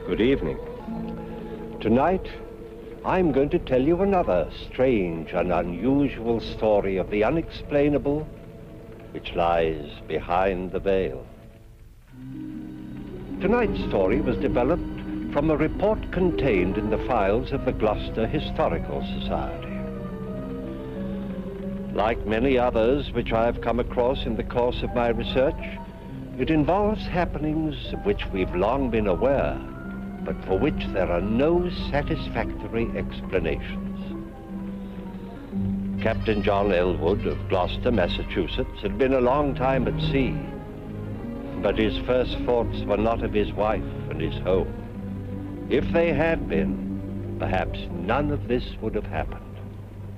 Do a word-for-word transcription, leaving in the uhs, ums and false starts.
Good evening. Tonight, I'm going to tell you another strange and unusual story of the unexplainable which lies behind the veil. Tonight's story was developed from a report contained in the files of the Gloucester Historical Society. Like many others which I have come across in the course of my research, it involves happenings of which we've long been aware, but for which there are no satisfactory explanations. Captain John Elwood of Gloucester, Massachusetts, had been a long time at sea, but his first thoughts were not of his wife and his home. If they had been, perhaps none of this would have happened.